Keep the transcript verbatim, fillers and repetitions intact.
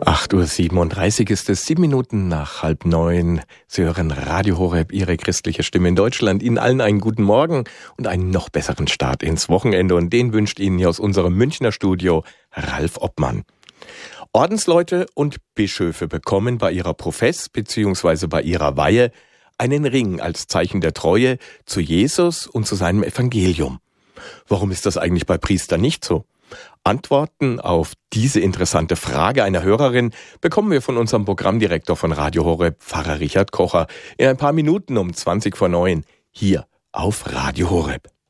acht Uhr siebenunddreißig ist es, sieben Minuten nach halb neun. Sie hören Radio Horeb, Ihre christliche Stimme in Deutschland. Ihnen allen einen guten Morgen und einen noch besseren Start ins Wochenende. Und den wünscht Ihnen hier aus unserem Münchner Studio Ralf Obmann. Ordensleute und Bischöfe bekommen bei ihrer Profess bzw. bei ihrer Weihe einen Ring als Zeichen der Treue zu Jesus und zu seinem Evangelium. Warum ist das eigentlich bei Priestern nicht so? Antworten auf diese interessante Frage einer Hörerin bekommen wir von unserem Programmdirektor von Radio Horeb, Pfarrer Richard Kocher, in ein paar Minuten um zwanzig vor neun hier auf Radio Horeb.